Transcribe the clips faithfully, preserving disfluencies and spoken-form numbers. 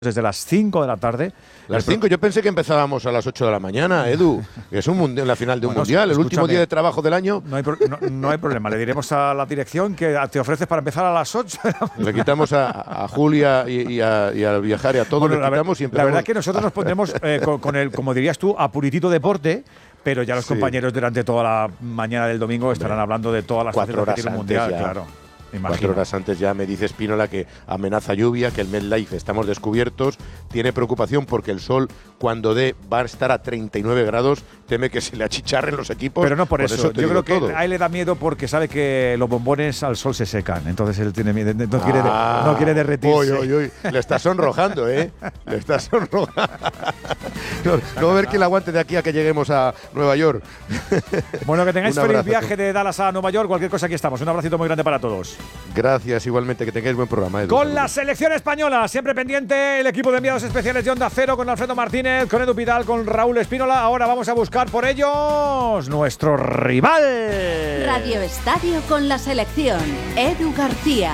desde las cinco de la tarde. Las cinco, yo pensé que empezábamos a las ocho de la mañana, Edu. Que es un mundial, la final de un Bueno, mundial, el último día de trabajo del año. No hay, pro, no, no hay problema, le diremos a la dirección que te ofreces para empezar a las ocho. Le quitamos a, a Julia y, y, a, y a Viajar y a todos, bueno, le quitamos la, y empezamos. La verdad es que nosotros nos pondremos eh, con, con el, como dirías tú, a puritito deporte. Pero ya los sí. compañeros durante toda la mañana del domingo estarán Hombre, hablando de todas las cuatro horas del mundial, ya. claro. Cuatro horas antes ya me dice Spínola que amenaza lluvia, que el MetLife estamos descubiertos, tiene preocupación porque el sol cuando dé va a estar a treinta y nueve grados, teme que se le achicharren los equipos. Pero no por, por eso, eso yo creo que todo. a él le da miedo porque sabe que los bombones al sol se secan, entonces él tiene miedo, no, ah, quiere, de, no quiere derretirse. Uy, uy, uy. Le está sonrojando, ¿eh? Le está sonrojando. No, no a ver quién la aguante de aquí a que lleguemos a Nueva York. Bueno, que tengáis feliz viaje de Dallas a Nueva York, cualquier cosa aquí estamos. Un abracito muy grande para todos. Gracias, igualmente, que tengáis buen programa. Edu. Con la selección española, siempre pendiente el equipo de enviados especiales de Onda Cero, con Alfredo Martínez, con Edu Pidal, con Raúl Espínola. Ahora vamos a buscar por ellos nuestro rival. Radio Estadio con la selección, Edu García.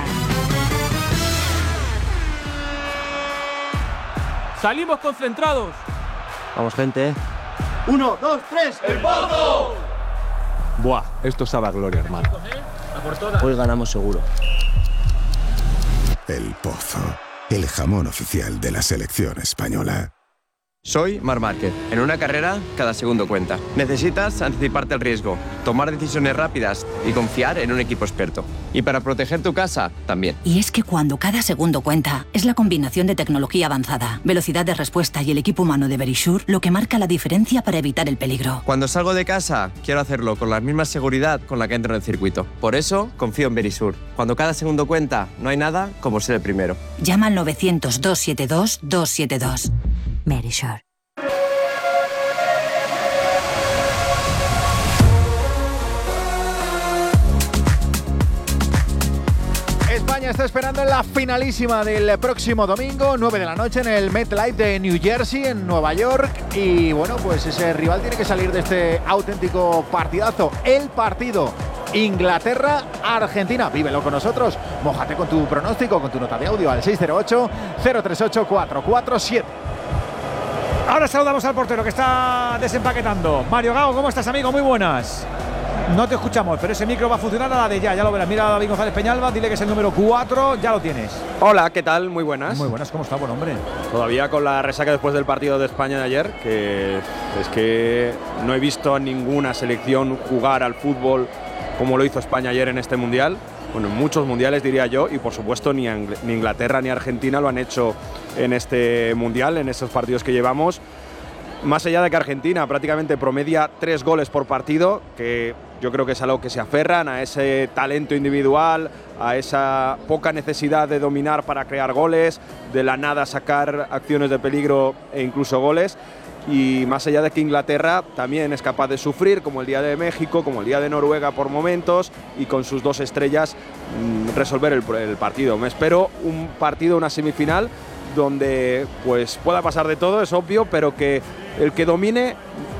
Salimos concentrados. Vamos, gente. Uno, dos, tres. ¡El Pozo! Buah, esto sabe a gloria, hermano. Hoy ganamos seguro. El Pozo, el jamón oficial de la selección española. Soy Marc Márquez. En una carrera, cada segundo cuenta. Necesitas anticiparte al riesgo, tomar decisiones rápidas y confiar en un equipo experto. Y para proteger tu casa, también. Y es que cuando cada segundo cuenta, es la combinación de tecnología avanzada, velocidad de respuesta y el equipo humano de Verisure lo que marca la diferencia para evitar el peligro. Cuando salgo de casa, quiero hacerlo con la misma seguridad con la que entro en el circuito. Por eso, confío en Verisure. Cuando cada segundo cuenta, no hay nada como ser el primero. Llama al novecientos, doscientos setenta y dos, doscientos setenta y dos. Verisure. España está esperando en la finalísima del próximo domingo, nueve de la noche, en el MetLife de New Jersey, en Nueva York. Y bueno, pues ese rival tiene que salir de este auténtico partidazo. El partido Inglaterra-Argentina. Vívelo con nosotros. Mójate con tu pronóstico, con tu nota de audio al seis cero ocho, cero tres ocho, cuatro cuatro siete. Ahora saludamos al portero que está desempaquetando. Mario Gago, ¿cómo estás, amigo? Muy buenas. No te escuchamos, pero ese micro va a funcionar a la de ya, ya lo verás. Mira a David González Peñalba, dile que es el número cuatro, ya lo tienes. Hola, ¿qué tal? Muy buenas. Muy buenas, ¿cómo está, buen hombre? Todavía con la resaca después del partido de España de ayer, que es que no he visto a ninguna selección jugar al fútbol como lo hizo España ayer en este Mundial. Bueno, en muchos mundiales diría yo, y por supuesto ni Inglaterra ni Argentina lo han hecho en este Mundial, en esos partidos que llevamos. Más allá de que Argentina prácticamente promedia tres goles por partido, que yo creo que es algo que se aferran a ese talento individual, a esa poca necesidad de dominar para crear goles, de la nada sacar acciones de peligro e incluso goles. Y más allá de que Inglaterra también es capaz de sufrir, como el día de México, como el día de Noruega por momentos, y con sus dos estrellas mmm, resolver el, el partido. Me espero un partido, una semifinal, donde pues pueda pasar de todo, es obvio, pero que el que domine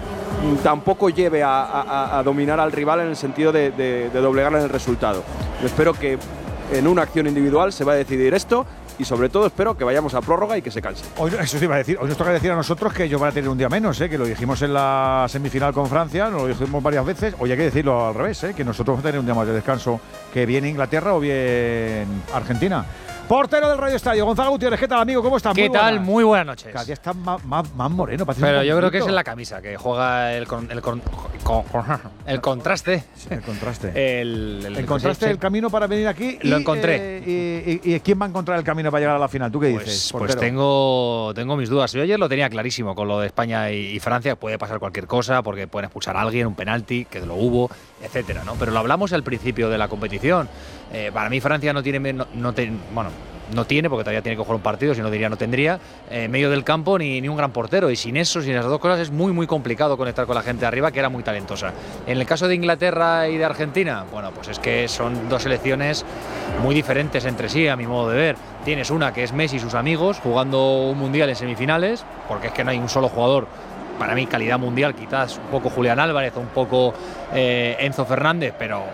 tampoco lleve a, a, a dominar al rival en el sentido de, de, de doblegarle en el resultado. Yo espero que en una acción individual se va a decidir esto, y sobre todo espero que vayamos a prórroga y que se canse. Hoy, eso te iba a decir, hoy nos toca decir a nosotros que ellos van a tener un día menos, ¿eh? Que lo dijimos en la semifinal con Francia, nos lo dijimos varias veces. Hoy hay que decirlo al revés, ¿eh? Que nosotros vamos a tener un día más de descanso, que viene Inglaterra o bien Argentina. Portero del Radio Estadio, Gonzalo Gutiérrez, ¿qué tal, amigo? ¿Cómo estás? ¿Qué Muy tal? buenas. Muy buenas noches. Cada día estás más, más, más moreno. Pero yo creo que es en la camisa, que juega el, con, el, con, con, el contraste. Sí, el contraste. El, el, Encontraste sí, el camino para venir aquí. Lo y, encontré. Eh, y, y, ¿Y quién va a encontrar el camino para llegar a la final? ¿Tú qué pues, dices, Pues portero? tengo, tengo mis dudas. Yo ayer lo tenía clarísimo con lo de España y, y Francia. Puede pasar cualquier cosa, porque pueden expulsar a alguien, un penalti, que lo hubo, etcétera, ¿no? Pero lo hablamos al principio de la competición. Eh, para mí Francia no tiene... No, no te, bueno, no tiene, porque todavía tiene que jugar un partido, si no diría no tendría, eh, medio del campo ni, ni un gran portero, y sin eso, sin esas dos cosas, es muy muy complicado conectar con la gente de arriba, que era muy talentosa. En el caso de Inglaterra y de Argentina, bueno, pues es que son dos selecciones muy diferentes entre sí, a mi modo de ver. Tienes una que es Messi y sus amigos, jugando un mundial en semifinales, porque es que no hay un solo jugador, para mí calidad mundial, quizás un poco Julián Álvarez, un poco eh, Enzo Fernández, pero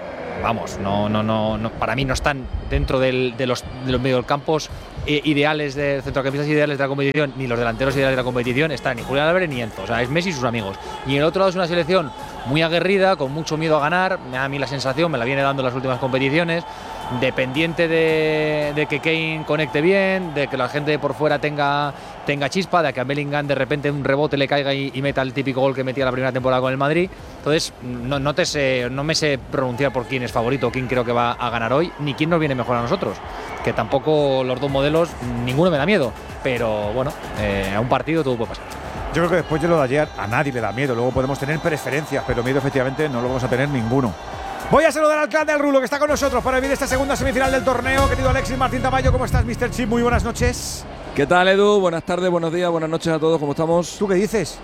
vamos, no, no, no, no, para mí no están dentro del, de, los, de los mediocampos eh, ideales, de centrocampistas ideales de la competición, ni los delanteros ideales de la competición, están ni Julián Álvarez ni Enzo, o sea, es Messi y sus amigos. Y en el otro lado es una selección muy aguerrida, con mucho miedo a ganar, me da a mí la sensación, me la viene dando en las últimas competiciones, dependiente de, de que Kane conecte bien, de que la gente por fuera tenga, tenga chispa, de que a Bellingham de repente un rebote le caiga y, y meta el típico gol que metía la primera temporada con el Madrid. Entonces no, no, te sé, no me sé pronunciar por quién es favorito, quién creo que va a ganar hoy, ni quién nos viene mejor a nosotros, que tampoco los dos modelos, ninguno me da miedo, pero bueno, eh, a un partido todo puede pasar. Yo creo que después de lo de ayer a nadie le da miedo. Luego podemos tener preferencias, pero miedo efectivamente no lo vamos a tener ninguno. Voy a saludar al clan del Rulo, que está con nosotros para vivir esta segunda semifinal del torneo. Querido Alexis Martín Tamayo, ¿cómo estás, mister Chip? Muy buenas noches. ¿Qué tal, Edu? Buenas tardes, buenos días, buenas noches a todos. ¿Cómo estamos? ¿Tú qué dices?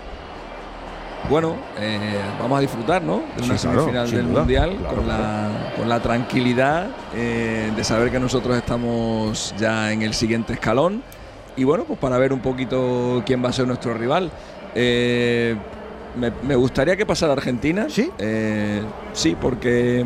Bueno, eh, vamos a disfrutar, ¿no? De una sí, claro, semifinal del duda, Mundial claro, con, claro. La, con la tranquilidad eh, de saber que nosotros estamos ya en el siguiente escalón. Y bueno, pues para ver un poquito quién va a ser nuestro rival. Eh, me, me gustaría que pasara Argentina. ¿Sí? Eh, sí, porque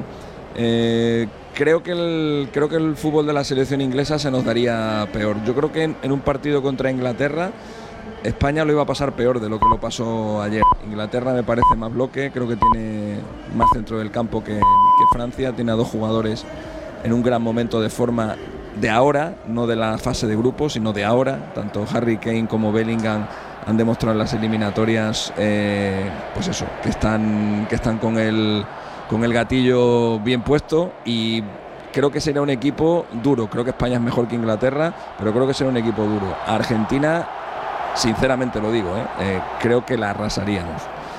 eh, creo, que el, creo que el fútbol de la selección inglesa se nos daría peor. Yo creo que en, en un partido contra Inglaterra, España lo iba a pasar peor de lo que lo pasó ayer. Inglaterra me parece más bloque, creo que tiene más centro del campo que, que Francia. Tiene a dos jugadores en un gran momento de forma de ahora, no de la fase de grupos, sino de ahora. Tanto Harry Kane como Bellingham han demostrado en las eliminatorias, eh, pues eso, que están, que están con el, con el gatillo bien puesto, y creo que será un equipo duro. Creo que España es mejor que Inglaterra, pero creo que será un equipo duro. Argentina, sinceramente lo digo, ¿eh? Eh, creo que la arrasaríamos.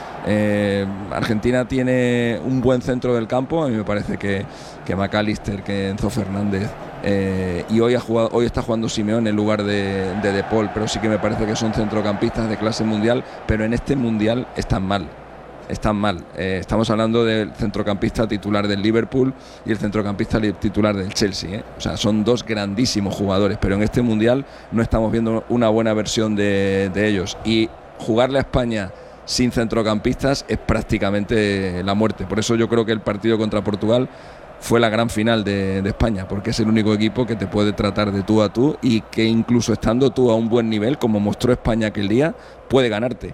Eh, Argentina tiene un buen centro del campo, a mí me parece que, que McAllister, que Enzo Fernández, eh, y hoy, ha jugado, hoy está jugando Simeone en lugar de, de De Paul, pero sí que me parece que son centrocampistas de clase mundial, pero en este mundial están mal. Están mal. Eh, estamos hablando del centrocampista titular del Liverpool y el centrocampista titular del Chelsea, ¿eh? O sea, son dos grandísimos jugadores, pero en este mundial no estamos viendo una buena versión de, de ellos. Y jugarle a España sin centrocampistas es prácticamente la muerte. Por eso yo creo que el partido contra Portugal fue la gran final de, de España, porque es el único equipo que te puede tratar de tú a tú y que incluso estando tú a un buen nivel, como mostró España aquel día, puede ganarte.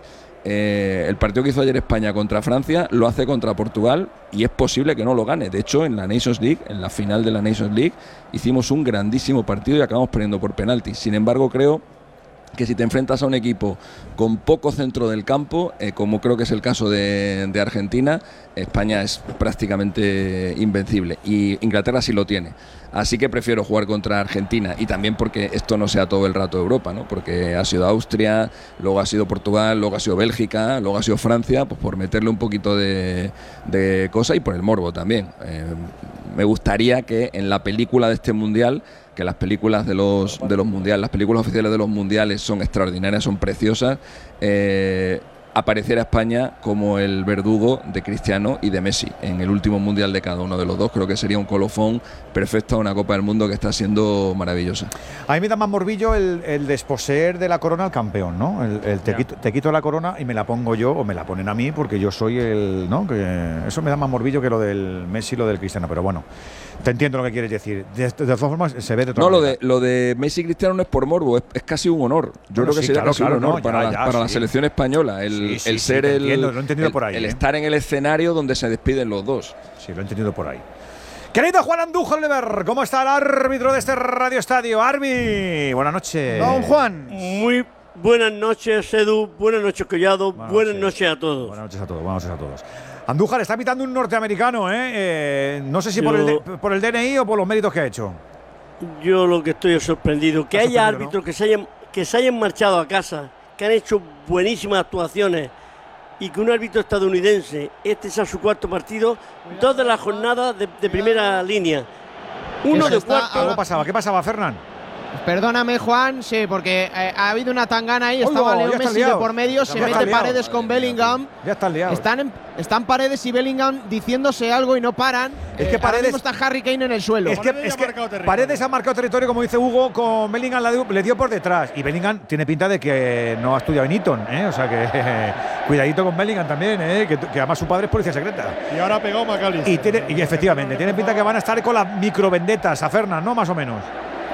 Eh, el partido que hizo ayer España contra Francia lo hace contra Portugal y es posible que no lo gane. De hecho, en la Nations League, en la final de la Nations League, hicimos un grandísimo partido y acabamos perdiendo por penaltis. Sin embargo, creo que si te enfrentas a un equipo con poco centro del campo, eh, como creo que es el caso de, de Argentina, España es prácticamente invencible y Inglaterra sí lo tiene. Así que prefiero jugar contra Argentina, y también porque esto no sea todo el rato Europa, ¿no? Porque ha sido Austria, luego ha sido Portugal, luego ha sido Bélgica, luego ha sido Francia, pues por meterle un poquito de, de cosa y por el morbo también. Eh, me gustaría que en la película de este mundial, que las películas de los, de los mundiales, las películas oficiales de los mundiales son extraordinarias, son preciosas, eh, apareciera España como el verdugo de Cristiano y de Messi en el último mundial de cada uno de los dos. Creo que sería un colofón perfecto a una Copa del Mundo que está siendo maravillosa. A mí me da más morbillo el, el desposeer de la corona al campeón, ¿no? El, el te, quito, te quito la corona y me la pongo yo, o me la ponen a mí porque yo soy el, ¿no? Que eso me da más morbillo que lo del Messi y lo del Cristiano, pero bueno, te entiendo lo que quieres decir. De, de todas formas, se ve de todas No, lo de, lo de Messi y Cristiano no es por morbo, es, es casi un honor. Yo bueno, creo que sí, sería claro, casi claro, un honor no, para, ya, la, ya, para sí. la selección española, el, sí, sí, el ser sí, el, entiendo, lo he entendido el, por ahí, el ¿eh? estar en el escenario donde se despiden los dos. Sí, lo he entendido por ahí. Querido Juan Andújar Lever, ¿cómo está el árbitro de este Radio Estadio? Arbi, buenas noches. Don Juan. Muy buenas noches, Edu. Buenas noches, Collado. Buenas, buenas noches. noches a todos. Buenas noches a todos. Buenas noches a todos. Andújar está pitando un norteamericano, ¿eh? eh no sé si Yo, por, el de, por el D N I o por los méritos que ha hecho. Yo lo que estoy es sorprendido. Que haya árbitros, ¿no?, que, se hayan, que se hayan marchado a casa, que han hecho buenísimas actuaciones, y que un árbitro estadounidense, este sea su cuarto partido, dos de las jornadas de, de primera línea. Uno de cuarto. ¿Qué pasaba? ¿Qué pasaba, Fernán? Perdóname, Juan, sí, porque eh, ha habido una tangana ahí, estaba Leo Messi de por medio, se mete Paredes con Bellingham. Ya están liados. Están, en, están Paredes y Bellingham diciéndose algo y no paran. Es que eh, Paredes ahora mismo está Harry Kane en el suelo. Es que, es que Paredes ha marcado territorio, como dice Hugo, con Bellingham la dio, le dio por detrás. Y Bellingham tiene pinta de que no ha estudiado en Eton, ¿eh? O sea que Cuidadito con Bellingham también, ¿eh? que, que además su padre es policía secreta. Y ahora ha pegado McAllister. Y, tiene, y efectivamente, tiene pinta que van a estar con las microvendetas a Fernan, ¿no? Más o menos.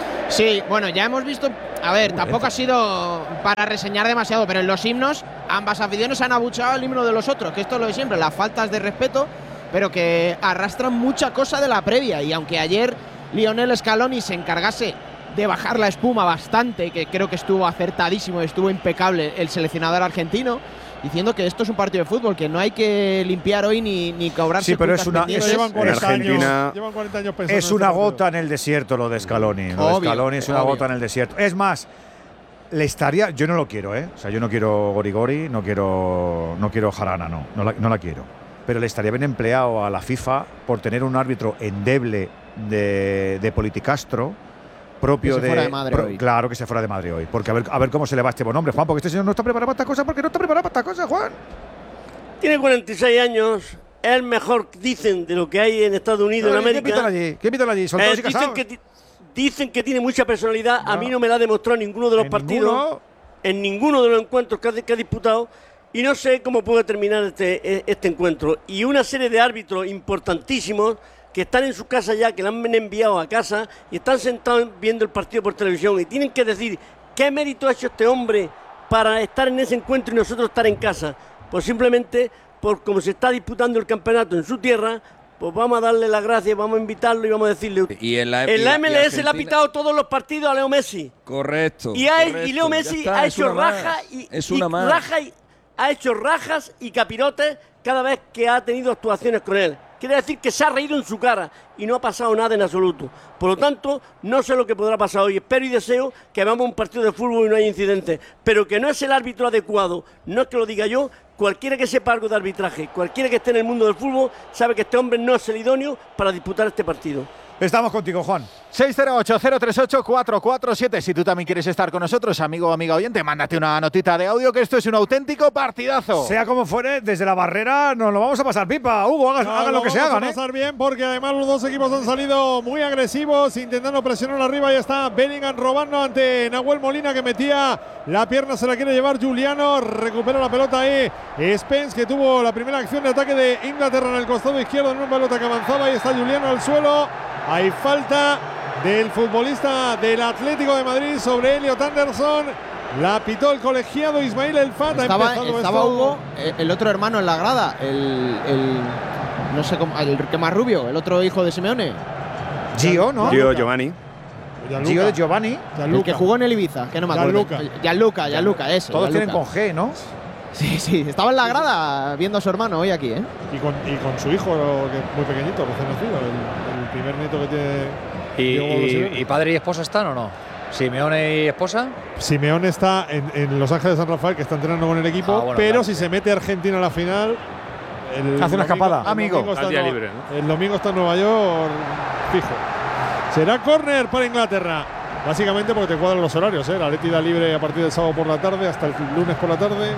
Sí, bueno, ya hemos visto. A ver, tampoco ha sido para reseñar demasiado, pero en los himnos, ambas aficiones han abucheado el himno de los otros, que esto es lo de siempre, las faltas de respeto, pero que arrastran mucha cosa de la previa. Y aunque ayer Lionel Scaloni se encargase de bajar la espuma bastante, que creo que estuvo acertadísimo, estuvo impecable el seleccionador argentino, diciendo que esto es un partido de fútbol, que no hay que limpiar hoy ni, ni cobrarse. Sí, pero es una. Es, llevan cuarenta Argentina, años, llevan cuarenta años pensando es una en este gota en el desierto lo de Scaloni. Lo Obvio, de Scaloni es una obvio. gota en el desierto. Es más, le estaría. Yo no lo quiero, ¿eh? O sea, yo no quiero Gorigori, no quiero, no quiero Jarana, no, no la, no la quiero. Pero le estaría bien empleado a la FIFA por tener un árbitro endeble de, de Politicastro. Propio que se de, fuera de madre pro, hoy. Claro que se fuera de madre hoy. Porque a ver, a ver cómo se le va este buen hombre, Juan, porque este señor no está preparado para estas cosas, porque no está preparado para estas cosas, Juan. Tiene cuarenta y seis años, es el mejor, dicen, de lo que hay en Estados Unidos, en América. ¿Qué pitan allí? ¿Qué pitan allí? ¿Soldados Eh, y casados? dicen, que, dicen que tiene mucha personalidad. No. A mí no me la ha demostrado en ninguno de los ¿En partidos, ninguno? en ninguno de los encuentros que ha, que ha disputado. Y no sé cómo puede terminar este, este encuentro. Y una serie de árbitros importantísimos que están en su casa ya, que le han enviado a casa y están sentados viendo el partido por televisión y tienen que decir qué mérito ha hecho este hombre para estar en ese encuentro y nosotros estar en casa. Pues simplemente, por como se está disputando el campeonato en su tierra, pues vamos a darle las gracias, vamos a invitarlo y vamos a decirle. Y en la, en la M L S y le ha pitado todos los partidos a Leo Messi. Correcto. Y, ha, correcto, y Leo Messi está, ha es hecho una raja más, y, es y una más. raja y ha hecho rajas y capirotes cada vez que ha tenido actuaciones con él. Quiere decir que se ha reído en su cara y no ha pasado nada en absoluto. Por lo tanto, no sé lo que podrá pasar hoy. Espero y deseo que veamos un partido de fútbol y no haya incidentes. Pero que no es el árbitro adecuado, no es que lo diga yo. Cualquiera que sepa algo de arbitraje, cualquiera que esté en el mundo del fútbol, sabe que este hombre no es el idóneo para disputar este partido. Estamos contigo, Juan. seis cero ocho, cero tres ocho, cuatro cuatro siete. Si tú también quieres estar con nosotros, amigo o amiga oyente, mándate una notita de audio, que esto es un auténtico partidazo. Sea como fuere, desde la barrera nos lo vamos a pasar pipa. Hugo, hagan, No, hagan lo que se hagan. Vamos a pasar bien porque además los dos equipos han salido muy agresivos, intentando presionar arriba. Y está Bellingham robando ante Nahuel Molina, que metía la pierna, se la quiere llevar Juliano. Recupera la pelota ahí Spence, que tuvo la primera acción de ataque de Inglaterra en el costado izquierdo, en una pelota que avanzaba. Ahí está Juliano al suelo. Hay falta del futbolista del Atlético de Madrid sobre Elliot Anderson. La pitó el colegiado Ismail El Fat. Estaba, ha estaba esto. Hugo, el otro hermano en la grada, el, el no sé cómo, el que más rubio, el otro hijo de Simeone. Gio, ¿no? Gio Giovanni. Gianluca. Gio de Giovanni. El que jugó en el Ibiza, que no me acuerdo. Gianluca. Gianluca, Gianluca, eso. Todos Gianluca. tienen con G, ¿no? Sí, sí, estaba en la grada viendo a su hermano hoy aquí, ¿eh? Y con, y con su hijo, que es muy pequeñito, recién nacido, el, el primer nieto que tiene. ¿Y, Diego Pablo y, Simeone. ¿Y padre y esposa están o no? ¿Simeone y esposa? Simeone está en, en Los Ángeles de San Rafael, que está entrenando con el equipo, Ah, bueno, pero claro. si se mete Argentina a la final. El Hace una domingo- escapada. el Amigo. domingo está Al día en libre, Nueva- ¿no? El domingo está en Nueva York, fijo. Será córner para Inglaterra. Básicamente porque te cuadran los horarios, ¿eh? La Atleti da libre a partir del sábado por la tarde hasta el lunes por la tarde.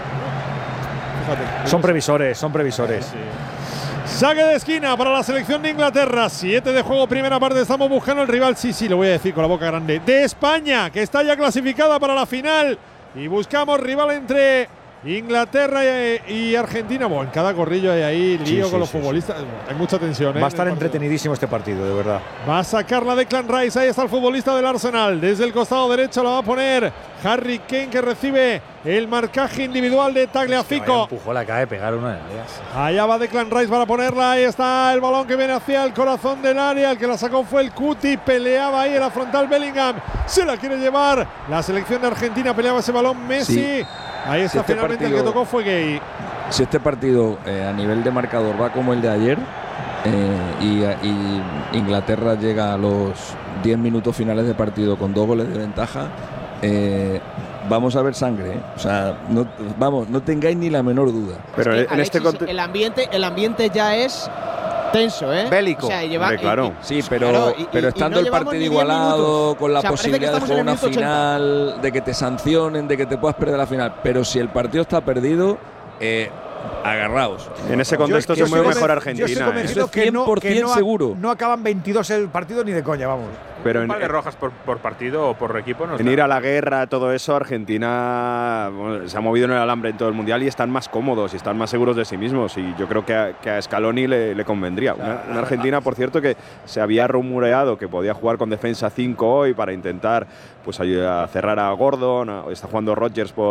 Fíjate. Son previsores, son previsores. Sí. Saque de esquina para la selección de Inglaterra. Siete de juego, primera parte. Estamos buscando el rival, sí, sí, lo voy a decir con la boca grande, de España, que está ya clasificada para la final. Y buscamos rival entre Inglaterra y, y Argentina. Bueno, en cada corrillo hay ahí lío Sí, sí, con los sí, futbolistas. Hay mucha tensión, ¿eh? Va a en estar el partido. entretenidísimo este partido, de verdad. Va a sacarla de Declan Rice. Ahí está el futbolista del Arsenal. Desde el costado derecho la va a poner Harry Kane, que recibe el marcaje individual de Tagliafico. Empujó la cae, pegar una de ellas. Allá va Declan Rice para ponerla. Ahí está el balón que viene hacia el corazón del área. El que la sacó fue el Cuti. Peleaba ahí en la frontal Bellingham. Se la quiere llevar. La selección de Argentina peleaba ese balón. Messi. Sí. Ahí está, Si este finalmente partido- el que tocó fue Gay. Si este partido eh, a nivel de marcador va como el de ayer eh, y, y Inglaterra llega a los diez minutos finales de partido con dos goles de ventaja, eh, vamos a ver sangre, ¿eh? O sea, no, vamos, no tengáis ni la menor duda. Pero Es en que, Alexis, este contexto. el ambiente, el ambiente ya es tenso, ¿eh? Bélico. O sea, lleva, Hombre, claro. y- y- Sí, pero, claro, y- pero y- y estando no el llevamos partido ni diez igualado, minutos. con la O sea, parece que posibilidad de estamos en jugar el una minuto ochenta. final, de que te sancionen, de que te puedas perder la final. Pero si el partido está perdido, eh, agarraos. En ese contexto Yo- es yo muy estoy mejor conven- Argentina. Yo estoy ¿eh? convencido que no, que no, seguro. no acaban veintidós el partido ni de coña, vamos. Pero Un en, par de rojas por, por partido o por equipo no en está. ir a la guerra, todo eso, Argentina bueno, se ha movido en el alambre en todo el mundial y están más cómodos y están más seguros de sí mismos. Y yo creo que a, que a Scaloni le, le convendría. Una, una Argentina, por cierto, que se había rumoreado que podía jugar con defensa cinco hoy para intentar pues ayudar a cerrar a Gordon. A- está jugando Rodgers por